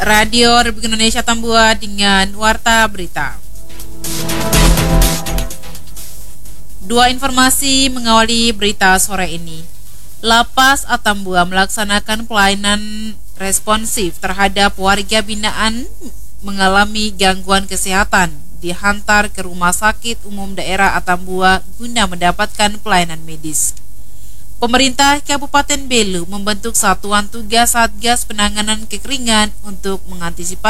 Radio Republik Indonesia Tambua dengan Warta Berita. Dua informasi mengawali berita sore ini. Lapas Atambua melaksanakan pelayanan responsif terhadap warga binaan mengalami gangguan kesehatan, dihantar ke Rumah Sakit Umum Daerah Atambua guna mendapatkan pelayanan medis. Pemerintah Kabupaten Belu membentuk satuan tugas Satgas Penanganan Kekeringan untuk mengantisipasi